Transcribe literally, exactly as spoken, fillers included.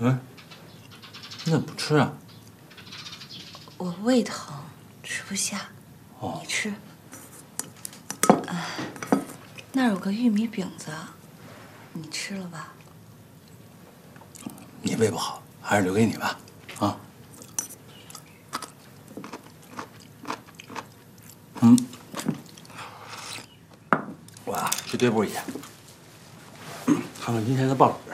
嗯，你怎么不吃啊？ 我胃疼，吃不下。 哦， 你吃。啊，那儿有个玉米饼子，你吃了吧？ 你胃不好，还是留给你吧。啊。嗯。我啊，去队部一下，看看今天的报纸。